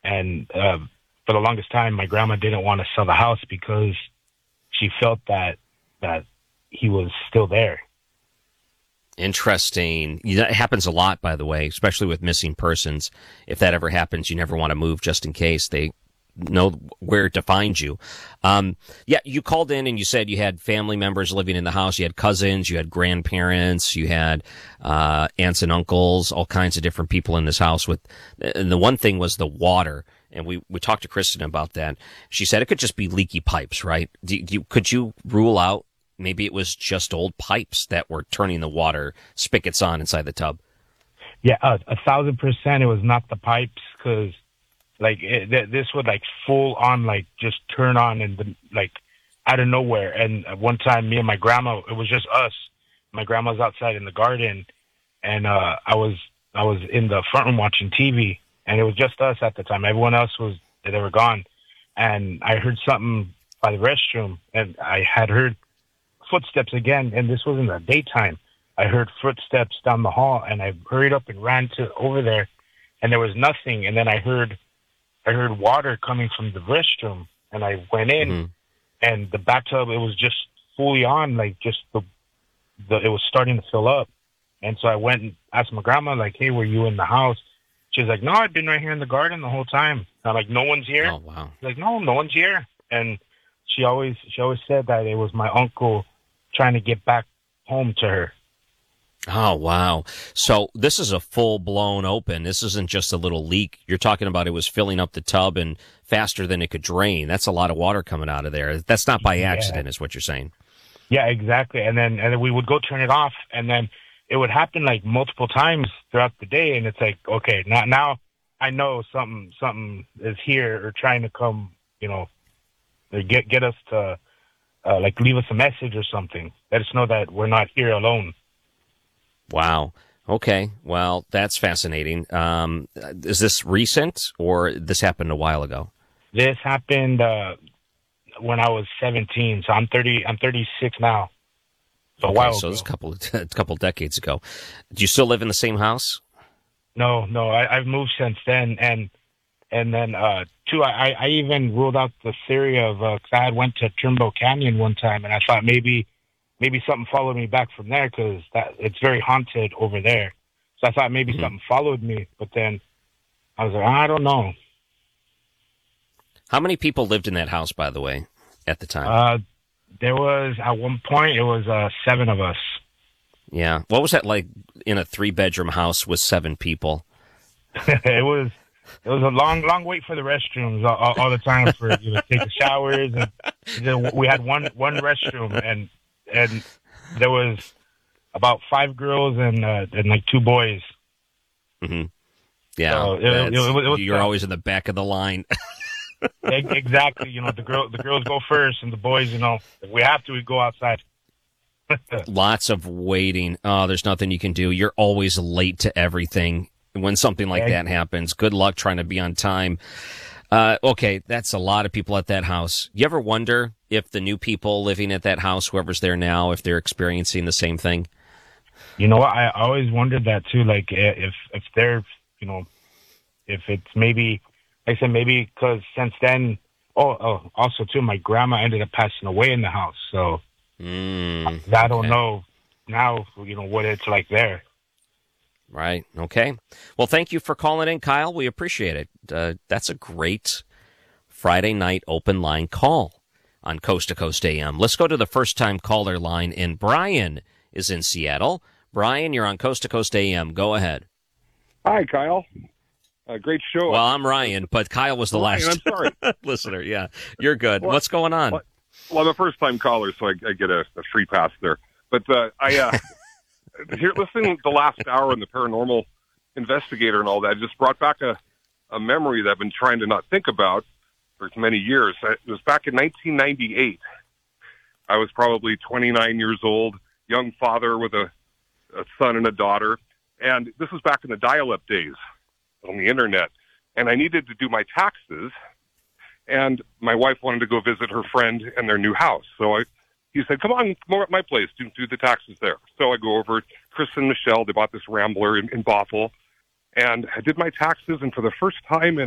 And for the longest time, my grandma didn't want to sell the house because she felt that he was still there. Interesting. That happens a lot, by the way, especially with missing persons. If that ever happens, you never want to move just in case they know where to find you. Yeah, you called in and you said you had family members living in the house. You had cousins, you had grandparents, you had aunts and uncles, all kinds of different people in this house. And the one thing was the water. And we talked to Kristen about that. She said it could just be leaky pipes, right? Could you rule out maybe it was just old pipes that were turning the water spigots on inside the tub? Yeah, 1,000% it was not the pipes, because this would full on just turn on and out of nowhere. And one time, me and my grandma, it was just us. My grandma's outside in the garden, and I was in the front room watching TV, and it was just us at the time. Everyone else they were gone, and I heard something by the restroom, and I had heard footsteps again, and this was in the daytime. I heard footsteps down the hall, and I hurried up and ran over there, and there was nothing. And then I heard water coming from the restroom, and I went in, and the bathtub, it was just fully on, it was starting to fill up. And so I went and asked my grandma, hey, were you in the house? She was like, no, I've been right here in the garden the whole time. And I'm like, no one's here? Oh, wow. Like, no one's here. And she always said that it was my uncle trying to get back home to her. Oh, wow. So this is a full-blown open. This isn't just a little leak. You're talking about it was filling up the tub and faster than it could drain. That's a lot of water coming out of there. That's not by accident, is what you're saying. Yeah, exactly. And then we would go turn it off, and then it would happen multiple times throughout the day. And it's okay, now I know something is here or trying to come, get us to leave us a message or something. Let us know that we're not here alone. Wow. Okay. Well, that's fascinating. Is this recent, or this happened a while ago? This happened when I was 17. So I'm 30. I'm 36 now. So okay, a while so ago. it's a couple decades ago. Do you still live in the same house? No. I've moved since then, and then too. I even ruled out the theory of because I had went to Trimble Canyon one time, and I thought maybe something followed me back from there, because it's very haunted over there. So I thought maybe something followed me, but then I was like, I don't know. How many people lived in that house, by the way, at the time? There was, at one point, it was 7 of us. Yeah. What was that like in a 3-bedroom house with 7 people? It was a long wait for the restrooms all the time for you to take the showers. And we had one restroom, and there was about 5 girls and 2 boys. Mm-hmm. Yeah, so you're always in the back of the line. Exactly. The girls go first, and the boys, if we have to, we go outside. Lots of waiting. Oh, there's nothing you can do. You're always late to everything when something like that happens. Good luck trying to be on time. Okay, that's a lot of people at that house. You ever wonder if the new people living at that house, whoever's there now, if they're experiencing the same thing? You know what? I always wondered that too. If they're, if it's maybe, like I said, maybe because since then, also too, my grandma ended up passing away in the house. So I don't know now, what it's like there. Right. Okay. Well, thank you for calling in, Kyle. We appreciate it. That's a great Friday night open line call on Coast to Coast AM. Let's go to the first time caller line, and Brian is in Seattle. Brian, you're on Coast to Coast AM. Go ahead. Hi, Kyle. Great show. Well, I'm Ryan, but Kyle was the last I'm sorry. listener. Yeah, you're good. Well, what's going on? Well, I'm a first-time caller, so I get a free pass there. But here, listening to the last hour and the paranormal investigator and all that, just brought back a memory that I've been trying to not think about for many years. It was back in 1998. I was probably 29 years old, young father with a son and a daughter. And this was back in the dial-up days on the internet. And I needed to do my taxes. And my wife wanted to go visit her friend in their new house. So he said, come on at my place, do the taxes there. So I go over, Chris and Michelle, they bought this Rambler in Bothell. And I did my taxes. And for the first time in